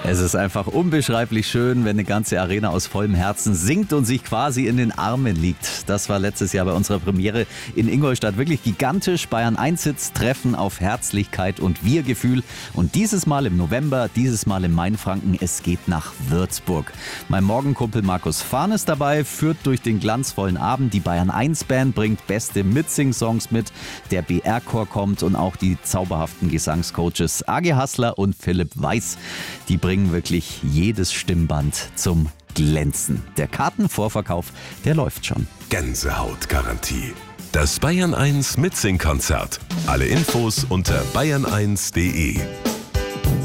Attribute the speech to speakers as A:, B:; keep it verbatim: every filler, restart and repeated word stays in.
A: Es ist einfach unbeschreiblich schön, wenn eine ganze Arena aus vollem Herzen singt und sich quasi in den Armen liegt. Das war letztes Jahr bei unserer Premiere in Ingolstadt wirklich gigantisch. Bayern eins Hits treffen auf Herzlichkeit und Wir-Gefühl. Und dieses Mal im November, dieses Mal in Mainfranken, es geht nach Würzburg. Mein Morgenkumpel Markus Fahn ist dabei, führt durch den glanzvollen Abend. Die Bayern eins Band bringt beste Mitsing-Songs mit. Der B R-Chor kommt und auch die zauberhaften Gesangscoaches Agi Hassler und Philipp Weiß. Die bringen wirklich jedes Stimmband zum Glänzen. Der Kartenvorverkauf, der läuft schon.
B: Gänsehautgarantie. Das Bayern eins Mitsing-Konzert. Alle Infos unter bayern eins punkt de.